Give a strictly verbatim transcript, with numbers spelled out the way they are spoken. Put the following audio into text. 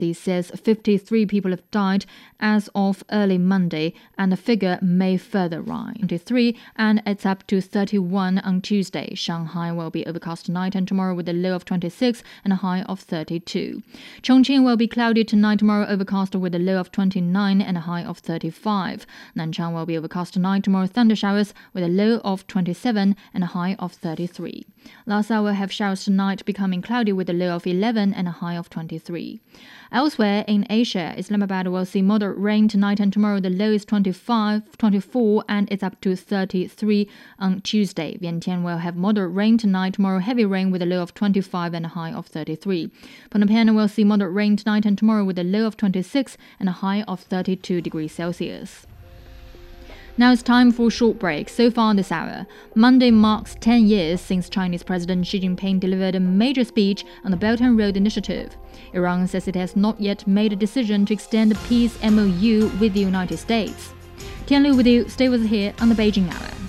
He says fifty-three people have died as of early Monday, and the figure may further rise. twenty-three, and it's up to thirty-one on Tuesday. Shanghai will be overcast tonight and tomorrow with a low of twenty-six and a high of thirty-two. Chongqing will be cloudy tonight, tomorrow overcast with a low of twenty-nine and a high of thirty-five. Nanchang will be overcast tonight, tomorrow thunder showers with a low of twenty-seven and a high of thirty-three. Lhasa will have showers tonight, becoming cloudy with a low of eleven and a high of twenty-three. Elsewhere in Asia, Islamabad will see moderate rain tonight and tomorrow. The low is twenty-five, twenty-four, and it's up to thirty-three on Tuesday. Vientiane will have moderate rain tonight, tomorrow heavy rain with a low of twenty-five and a high of thirty-three. Phnom Penh will see moderate rain tonight and tomorrow with a low of twenty-six and a high of thirty-two degrees Celsius. Now it's time for a short break. So far this hour, Monday marks ten years since Chinese President Xi Jinping delivered a major speech on the Belt and Road Initiative. Iran says it has not yet made a decision to extend the peace M O U with the United States. Tian Lu with you. Stay with us here on the Beijing Hour.